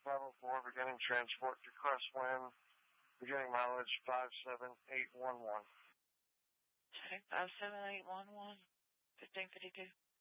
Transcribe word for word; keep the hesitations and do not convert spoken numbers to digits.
five oh four, beginning transport to Crestwind, beginning mileage five seven eight one one. Okay, five seven eight one one, fifteen fifty-two.